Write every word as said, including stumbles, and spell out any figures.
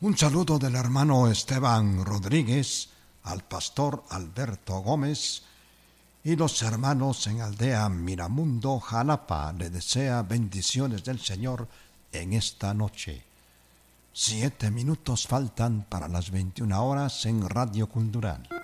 Un saludo del hermano Esteban Rodríguez al pastor Alberto Gómez y los hermanos en Aldea Miramundo, Jalapa, le desea bendiciones del Señor en esta noche. Siete minutos faltan para las veintiuna horas en Radio Cultural.